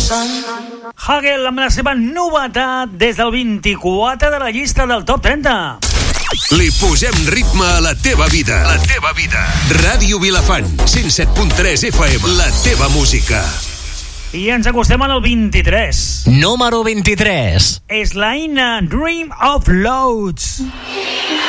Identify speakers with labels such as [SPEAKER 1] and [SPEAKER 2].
[SPEAKER 1] Hagel amb la seva novetat des del 24 de la llista del Top 30.
[SPEAKER 2] Li posem ritme a la teva vida. La teva vida. Ràdio Vilafant, 107.3 FM. La teva música.
[SPEAKER 1] I ens acostem al 23.
[SPEAKER 3] Número 23.
[SPEAKER 1] És l'Aina, Dream of Loads.